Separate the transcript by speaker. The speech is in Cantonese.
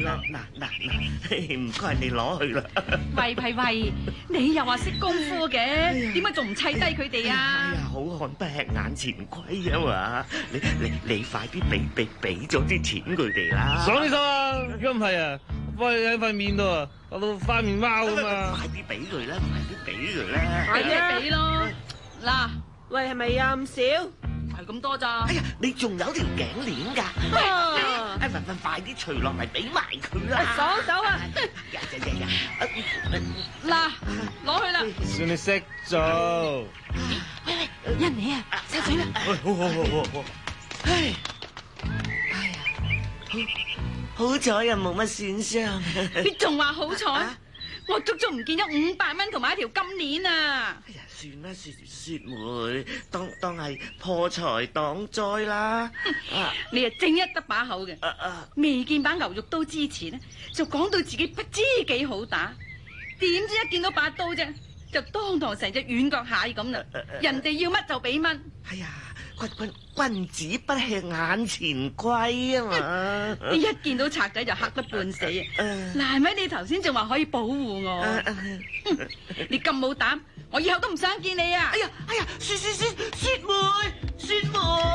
Speaker 1: 嗱，唔該你攞去啦。
Speaker 2: 喂，你又話識功夫嘅，點解仲唔砌低佢哋啊？
Speaker 1: 哎呀，好漢不吃眼前虧啊嘛！你快啲俾咗啲錢佢哋啦！
Speaker 3: 爽啲心啊！如果唔係啊，幫你喺塊面度啊，搞到花面貓咁啊！
Speaker 1: 快啲俾佢啦！快啲俾佢啦！
Speaker 2: 快啲俾咯！嗱，
Speaker 4: 喂，係咪啊？咁少？
Speaker 2: 係咁多咋？
Speaker 1: 哎呀，你仲有條頸鏈㗎？快啲除落嚟俾埋佢啦！
Speaker 4: 爽手啊！
Speaker 2: 嗱，攞去啦！
Speaker 3: 算你識做。
Speaker 2: 喂，一你啊，收水啦！
Speaker 3: 好。
Speaker 1: 哎呀，好彩又冇乜損傷。
Speaker 2: 你仲話好彩？我足足唔見咗500蚊同埋一條金鏈啊！
Speaker 1: 哎呀，算啦，雪梅，當係破財擋災啦。
Speaker 2: 你啊正一得把口嘅，未見把牛肉刀之前呢，就講到自己不知幾好打，點知一見到把刀啫，就當堂成隻軟腳蟹咁啦。人哋要乜就俾乜。
Speaker 1: 哎呀，君子不吃眼前虧啊嘛！
Speaker 2: 你一見到賊仔就嚇得半死啊！難為你頭先仲話可以保護我，你咁冇膽，我以後都唔想見你啊！
Speaker 1: 哎呀，雪梅。